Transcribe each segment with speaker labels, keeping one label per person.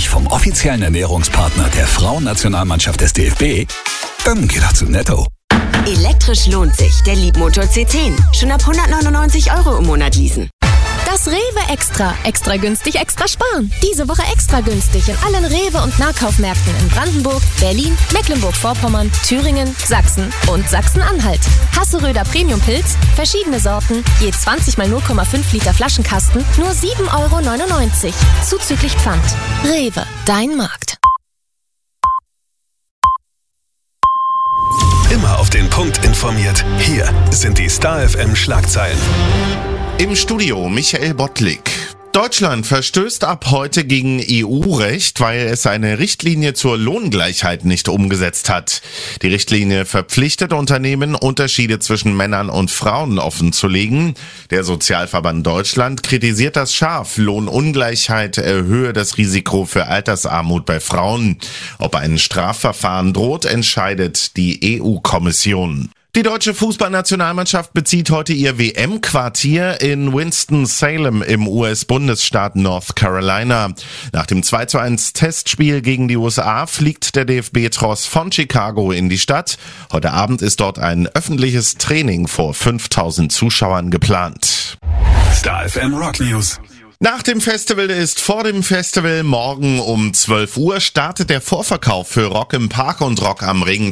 Speaker 1: vom offiziellen Ernährungspartner der Frauennationalmannschaft des DFB? Dann geh doch zu Netto.
Speaker 2: Elektrisch lohnt sich. Der Leapmotor C10. Schon ab 199 € im Monat leasen.
Speaker 3: Das Rewe Extra. Extra günstig, extra sparen. Diese Woche extra günstig in allen Rewe- und Nahkaufmärkten in Brandenburg, Berlin, Mecklenburg-Vorpommern, Thüringen, Sachsen und Sachsen-Anhalt. Hasseröder Premium-Pilz, verschiedene Sorten, je 20 mal 0,5 Liter Flaschenkasten, nur 7,99 €. Zuzüglich Pfand. Rewe, dein Markt.
Speaker 1: Immer auf den Punkt informiert. Hier sind die Star FM Schlagzeilen.
Speaker 4: Im Studio Michael Bottlik. Deutschland verstößt ab heute gegen EU-Recht, weil es eine Richtlinie zur Lohngleichheit nicht umgesetzt hat. Die Richtlinie verpflichtet Unternehmen, Unterschiede zwischen Männern und Frauen offenzulegen. Der Sozialverband Deutschland kritisiert das scharf. Lohnungleichheit erhöhe das Risiko für Altersarmut bei Frauen. Ob ein Strafverfahren droht, entscheidet die EU-Kommission. Die deutsche Fußballnationalmannschaft bezieht heute ihr WM-Quartier in Winston-Salem im US-Bundesstaat North Carolina. Nach dem 2:1 Testspiel gegen die USA fliegt der DFB-Tross von Chicago in die Stadt. Heute Abend ist dort ein öffentliches Training vor 5000 Zuschauern geplant.
Speaker 1: Star FM Rock News.
Speaker 4: Nach dem Festival ist vor dem Festival. Morgen um 12 Uhr startet der Vorverkauf für Rock im Park und Rock am Ring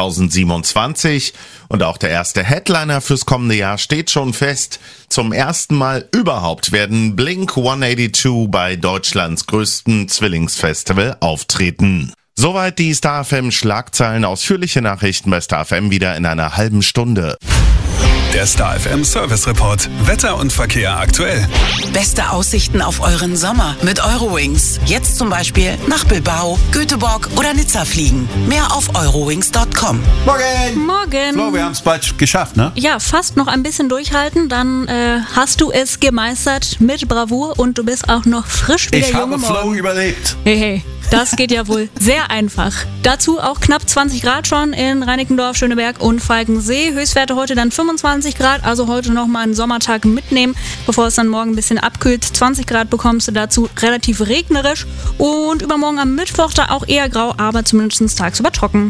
Speaker 4: 2027. Und auch der erste Headliner fürs kommende Jahr steht schon fest. Zum ersten Mal überhaupt werden Blink 182 bei Deutschlands größten Zwillingsfestival auftreten. Soweit die Star FM Schlagzeilen. Ausführliche Nachrichten bei Star FM wieder in einer halben Stunde.
Speaker 1: Der Star FM Service Report. Wetter und Verkehr aktuell.
Speaker 5: Beste Aussichten auf euren Sommer mit Eurowings. Jetzt zum Beispiel nach Bilbao, Göteborg oder Nizza fliegen. Mehr auf eurowings.com.
Speaker 6: Morgen.
Speaker 7: Flo, wir haben es bald geschafft, ne?
Speaker 6: Ja, fast noch ein bisschen durchhalten, dann hast du es gemeistert mit Bravour und du bist auch noch frisch wie der junge Morgen.
Speaker 7: Flo überlebt.
Speaker 6: Hey, das geht ja wohl sehr einfach. Dazu auch knapp 20 Grad schon in Reinickendorf, Schöneberg und Falkensee. Höchstwerte heute dann 25 Grad, also heute nochmal einen Sommertag mitnehmen, bevor es dann morgen ein bisschen abkühlt. 20 Grad bekommst du dazu, relativ regnerisch und übermorgen am Mittwoch da auch eher grau, aber zumindest tagsüber trocken.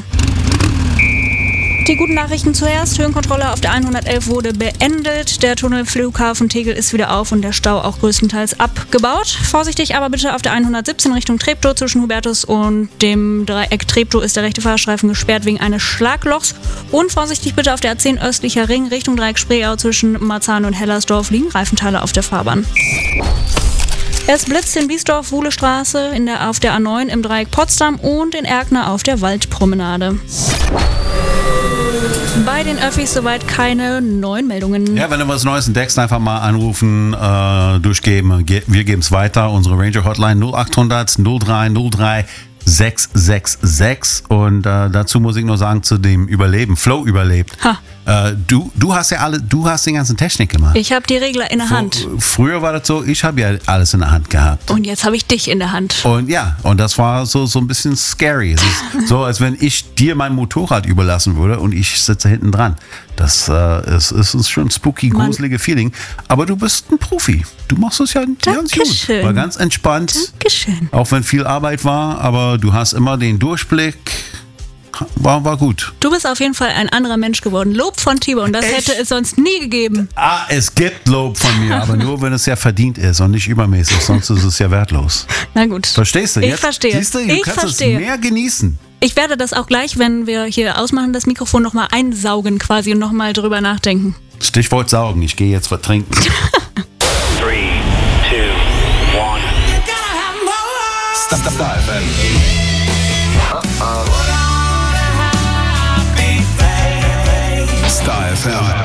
Speaker 6: Die guten Nachrichten zuerst. Höhenkontrolle auf der 111 wurde beendet. Der Tunnelflughafen Tegel ist wieder auf und der Stau auch größtenteils abgebaut. Vorsichtig aber bitte auf der 117 Richtung Treptow. Zwischen Hubertus und dem Dreieck Treptow ist der rechte Fahrstreifen gesperrt wegen eines Schlaglochs. Und vorsichtig bitte auf der A10 östlicher Ring Richtung Dreieck Spreeau. Zwischen Marzahn und Hellersdorf liegen Reifenteile auf der Fahrbahn. Es blitzt in Biesdorf, Wuhlestraße auf der A9 im Dreieck Potsdam und in Erkner auf der Waldpromenade. Bei den Öffis soweit keine neuen Meldungen.
Speaker 7: Ja, wenn du was Neues entdeckst, einfach mal anrufen, durchgeben. Wir geben es weiter. Unsere Ranger-Hotline 0800 0303 666. Und dazu muss ich nur sagen, zu dem Überleben. Flo überlebt. Du hast die ganze Technik gemacht.
Speaker 6: Ich habe die Regler in der Hand.
Speaker 7: Früher war das so, ich habe ja alles in der Hand gehabt.
Speaker 6: Und jetzt habe ich dich in der Hand.
Speaker 7: Und ja, und das war so ein bisschen scary. Es ist so, als wenn ich dir mein Motorrad überlassen würde und ich sitze hinten dran. Das ist schon ein spooky, gruselige Feeling. Aber du bist ein Profi. Du machst es ja ganz gut. War ganz entspannt.
Speaker 6: Dankeschön.
Speaker 7: Auch wenn viel Arbeit war, aber du hast immer den Durchblick. War gut.
Speaker 6: Du bist auf jeden Fall ein anderer Mensch geworden. Lob von Tibor und das hätte es sonst nie gegeben.
Speaker 7: Es gibt Lob von mir, aber nur wenn es ja verdient ist und nicht übermäßig, sonst ist es ja wertlos.
Speaker 6: Na gut.
Speaker 7: Verstehst du?
Speaker 6: Ich verstehe.
Speaker 7: Siehst du, du kannst es mehr genießen.
Speaker 6: Ich werde das auch gleich, wenn wir hier ausmachen, das Mikrofon nochmal einsaugen quasi und nochmal drüber nachdenken.
Speaker 7: Stichwort saugen, ich gehe jetzt vertrinken.
Speaker 8: 3, 2, 1.
Speaker 1: Star FM. Star FM.